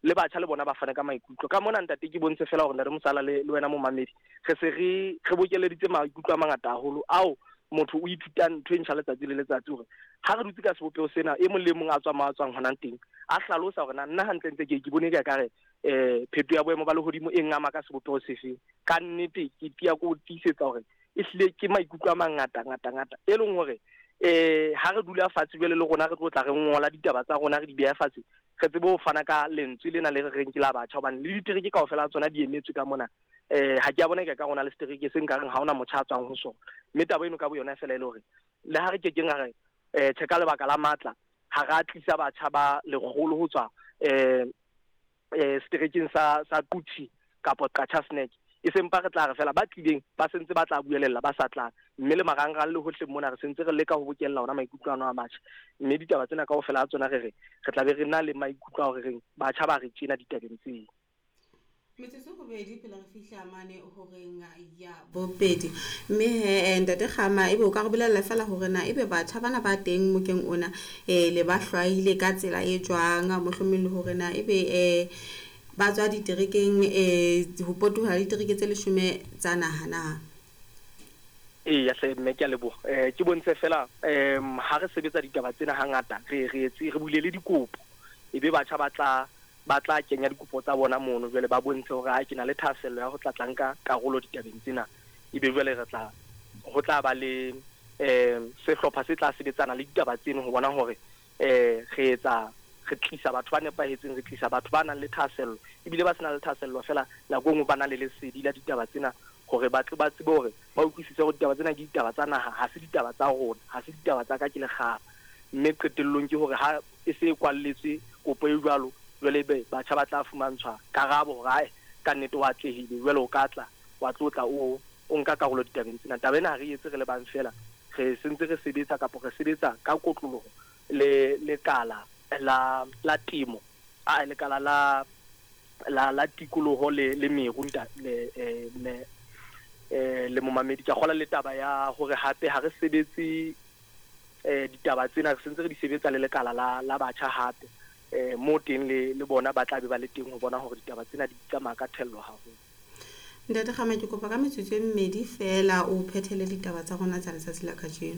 le batjha le bona ba fane ka maikutlo ka mona ntate ke bontshe fela hore nna re mosala le wena mo mamedi re se re bokeleditse maikutlo a mangata haholo ao motho o ithuta ntho e ntjha letsatsi le letsatsi hore ha re dutse ka sebopeo sena e mong le mong a tswang hona teng a hlalosa hore nna hantle ntse ke bone ka kare pheto ya boemo ba lehodimo e ngama ka sebopeo sefeng ka nnete ke tia go tisetsa hore e hlile ke maikutlo a mangata e leng hore ha re dula fatshe jwale le rona re tlo tla re ngola ditaba tsa rona re di beha fatshe re tsebe ho fana ka lentswe lena le reng ke la batjha hobane le ditereke kaofela tsona di emetswe ka mona ha ke a bona ka rona le stereke se nka reng ha ona motho a tswang ho sona mme taba eno ka bo yona fela e le hore le ha re ke keng re tsheka lebaka la matla ha ra tlisa batjha ba legolo ho tswa sterekeng sa Kuthi kapa Qacha Snack e sempa re tla re fela ba tlileng ba sentse ba tla buelella ba sa tlang mme le marangrang le hohle mona re sentse re leka ho bokella ona maikutlo ana a batjha mme ditaba tsena kaofela a tsona re tla be re na le maikutlo a hore reng batjha ba re tjena ditabeng tseo metsotso go bedi pele re fihla mane ho reng ya bobedi mme ntate Kgama ebe o ka go bolella fela hore na ebe batjha bana ba teng mokeng ona le ba hlwaile ka tsela e jwang mohlomong le hore na ebe ba tswa diterekeng ho potuha ditereke tse 10 tsa naha na ya se mme ke a leboha ke bontshe fela ha re sebetsa ditaba tsena hangata re bulele dikopo ebe batjha ba tla kenya dikopo tsa bona mono jwale ba bontshe hore ha ke na le thasello ya go tla tlanka karolo ditabeng tsena ebe jwale ho tla ba le sehlopha se tla sebetsana le ditaba tseno ho bona hore re tlisa batho ba nepahetseng re tlisa batho ba nang le thasello ebile ba sena le thasello fela la go ngwe ba na le lesedi la ditaba tsena hore ba tsebe hore ba utlwisise hore ditaba tsena ke ditaba tsa naha ha se ditaba tsa rona ha se ditaba tsa ka ke le kgama mme qetellong ke hore ha e se kwalletswe kopo e jwalo jwale batjha ba tla fumantshwa karabo hore ka nnete wa tlehile jwale o ka tla wa tlotla o nka karolo ditabeng tsena taba ena ha re etse re le bang fela re sentse re sebetsa kapo re sebetsa ka kotloloho le kala la temo le kala la tikoloho le merunta le momamedi ka gola le taba ya hore hape ha re sebetse ditaba tsena re sentse re di sebetsa le lekala la batjha hape mo teng le bona ba tla be ba le teng ho bona hore ditaba tsena di tsamaya ka thello haholo ntate Kgama ke kopa ka metsotso e mmedi fela o phethele ditaba tsa rona tsa letsatsi la kajeno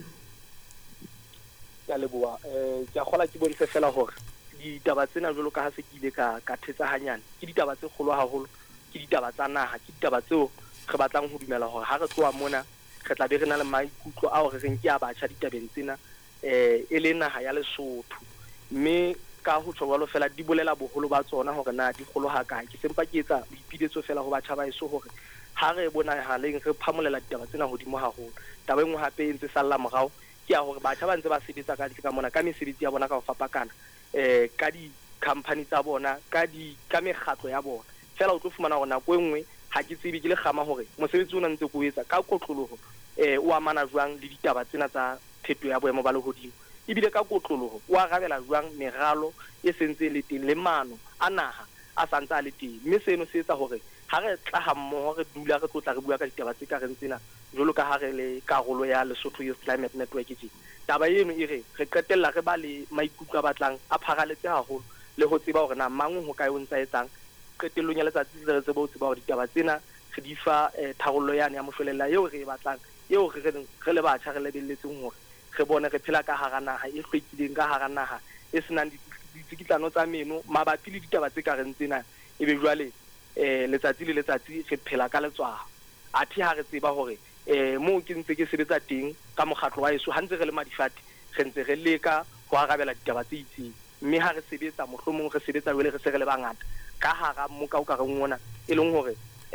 ya leboa ke a gola ke bontshe fela hore ditaba tsena jwalo ka ha se ke ile ka thetsa hanyane ke ditaba tse kgolo haholo ke ditaba tsa naha ke ditaba tseo re batlang ho dumela hore ha re tloa mona re tla be re na le maikutlo ao re reng ke a batjha ditabeng tsena e le naha ya Lesotho mme ka ho tshwalo fela di bolela boholo ba tsona hore na di kgolo ha kae ke sempa ke etsa boipiletso fela ho batjha ba eso hore ha re bona haleng re phamolela ditaba tsena hodimo haholo taba engwe hape e ntse salla morao ke ya hore batjha ba ntse ba sebetsa ka mona ka mesebetsi ya bona ka ho fapakana ka di company tsa bona ka mekgatlo ya bona fela o tlo fumana hore nako engwe ha ke tsebe ke le Kgama hore mosebetsi o ntse go etsa ka kotloloho o amana jwang le ditaba tsena tsa pheto ya boemo ba lehodimo ebile ka kotloloho o arabela jwang meralo e sentse le teng le mano a naha a santsa le teng mme seno se etsa hore ha re tla ha mmoho re dula re tlotla re bua ka ditaba tse ka reng tsena jolo ka ha re le karolo ya Lesotho Youth Climate Network taba eno e re qetella re ba le maikutlo a batlang a pharaletse haholo le ho tseba hore na mang ho kae o ntsa etsang qetellong ya letsatsi le re tseba ho tseba hore ditaba tsena re di fa tharollo yane ya mohlolella eo re e batlang eo re le batjha re lebelletseng hore re bone re phela ka hara naha e hlwekileng ka hara naha e senang ditsikitlano tsa meno mabapi le ditaba tse ka reng tsena ebe jwale letsatsi le letsatsi re phela ka letswaho athe ha re tseba hore moo ke ntse ke sebetsa teng ka mokgatlo wa eso ha ntse re le madifate re ntse re leka ho arabela ditaba tse itseng mme ha re sebetsa mohlomong re sebetsa jwale re se re le bangata ka hara mmoka o ka reng ona e leng hore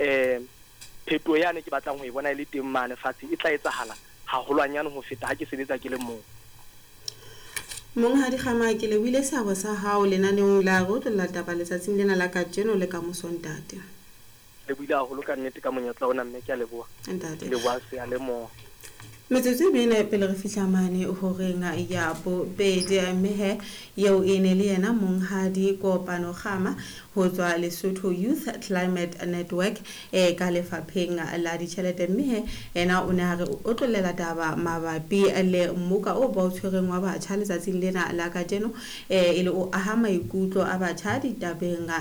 pheto yane ke batlang ho e bona ile teng mane fatshe e tla etsahala haholwanyane ho feta ha ke sebetsa ke le mong Monghadi Kgama ke le wile seabo sa hao lenaneong la go tlolla taba letsatsing lena la kajeno le ka mosontate le buile haholo ka nnete ka monyetla ona mme ke a leboha ntate le bua se a le mo metsotso e mene pele re fihla mane ho renga ya bobedi mme yeo e ne le yena Monghadi Kopano Kgama ho tswa Lesotho Youth Climate Network ka lefapheng la ditjhelete mme ena o ne ha re o tlolela taba mabapi le mmuka o ba o tshwereng wa batjha letsatsing lena la kajeno e le o aha maikutlo a batjha ditabeng